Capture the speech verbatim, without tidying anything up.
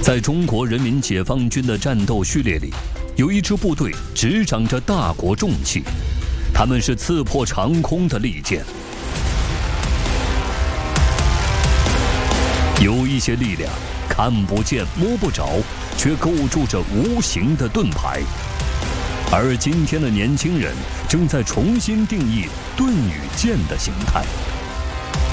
在中国人民解放军的战斗序列里，有一支部队执掌着大国重器，他们是刺破长空的利剑。有一些力量看不见摸不着，却构筑着无形的盾牌。而今天的年轻人正在重新定义盾与剑的形态。